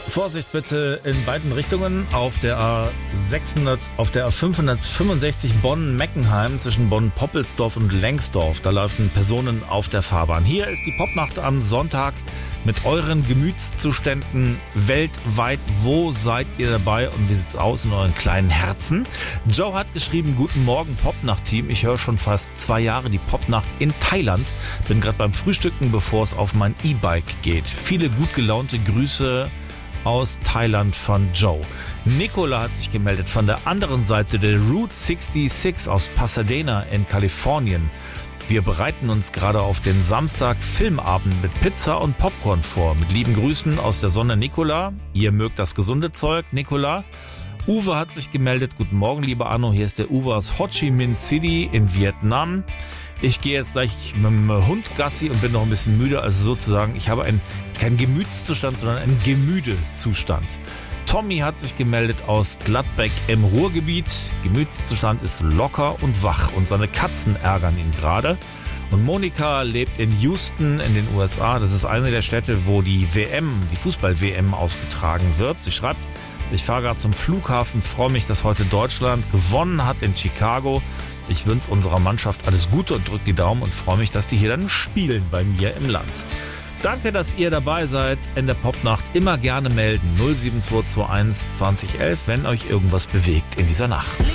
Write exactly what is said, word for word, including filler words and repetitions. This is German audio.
Vorsicht bitte in beiden Richtungen auf der A sechshundert, auf der A fünfhundertfünfundsechzig Bonn-Meckenheim zwischen Bonn-Poppelsdorf und Lengsdorf. Da laufen Personen auf der Fahrbahn. Hier ist die Popnacht am Sonntag mit euren Gemütszuständen weltweit. Wo seid ihr dabei und wie sieht's aus in euren kleinen Herzen? Joe hat geschrieben, guten Morgen Popnacht-Team. Ich höre schon fast zwei Jahre die Popnacht in Thailand. Bin gerade beim Frühstücken, bevor es auf mein E-Bike geht. Viele gut gelaunte Grüße aus Thailand von Joe. Nicola hat sich gemeldet von der anderen Seite der Route sechsundsechzig aus Pasadena in Kalifornien. Wir bereiten uns gerade auf den Samstag Filmabend mit Pizza und Popcorn vor. Mit lieben Grüßen aus der Sonne, Nicola. Ihr mögt das gesunde Zeug, Nicola. Uwe hat sich gemeldet. Guten Morgen, lieber Arno. Hier ist der Uwe aus Ho Chi Minh City in Vietnam. Ich gehe jetzt gleich mit dem Hund Gassi und bin noch ein bisschen müde. Also sozusagen, ich habe einen, keinen Gemütszustand, sondern einen Gemüdezustand. Tommy hat sich gemeldet aus Gladbeck im Ruhrgebiet. Gemütszustand ist locker und wach und seine Katzen ärgern ihn gerade. Und Monika lebt in Houston in den U S A. Das ist eine der Städte, wo die W M, die Fußball-W M ausgetragen wird. Sie schreibt, ich fahre gerade zum Flughafen, freue mich, dass heute Deutschland gewonnen hat in Chicago. Ich wünsche unserer Mannschaft alles Gute und drücke die Daumen und freue mich, dass die hier dann spielen bei mir im Land. Danke, dass ihr dabei seid in der Popnacht. Immer gerne melden null sieben zwei zwei eins zwanzig elf, wenn euch irgendwas bewegt in dieser Nacht.